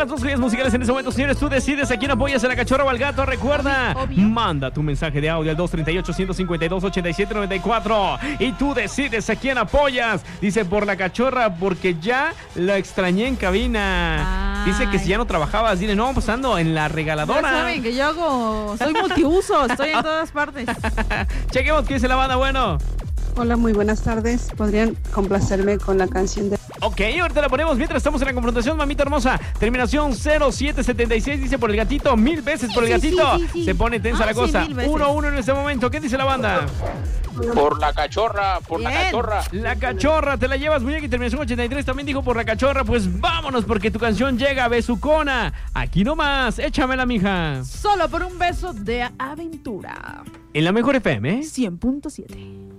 las dos joyas musicales en este momento, señores. Tú decides a quién apoyas, a la cachorra o al gato. Recuerda, Obvio. manda tu mensaje de audio al 238-152-8794 y tú decides a quién apoyas. Dice, por la cachorra, porque ya lo extrañé en cabina. Dice que si ya no trabajabas, dile, no, pues ando en la Ya regaladora. saben que yo soy multiuso, estoy en todas partes. Chequemos qué dice la banda, bueno. Hola, muy buenas tardes. ¿Podrían complacerme con la canción de... Ok, ahorita la ponemos mientras estamos en la confrontación, mamita hermosa. Terminación 0776, dice por el gatito, 1000 veces por el gatito. Sí. Se pone tensa la Sí, cosa. 1000 veces. 1-1 en este momento. ¿Qué dice la banda? Por la cachorra, por la Bien. cachorra. La cachorra, te la llevas, muñeca. Y terminación 83 también dijo por la cachorra. Pues vámonos, porque tu canción llega, besucona. Aquí nomás, échamela, mija. Solo por un beso de aventura. En la mejor FM, ¿eh? 100.7.